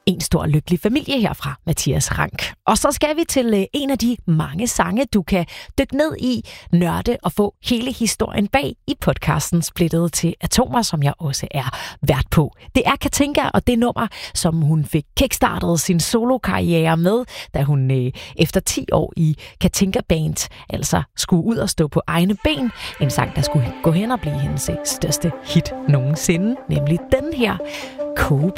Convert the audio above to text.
En stor lykkelig familie herfra, Mathias Rank. Og så skal vi til en af de mange sange, du kan dykke ned i, nørde og få hele historien bag i podcasten Splittet til Atomer, som jeg også er vært på. Det er Katinka og det nummer, som hun fik kickstartet sin solokarriere med, da hun efter 10 år i Katinka Band altså skulle ud og stå på egne ben. En sang, der skulle gå hen og blive hendes største hit nogensinde, nemlig den her, Cope.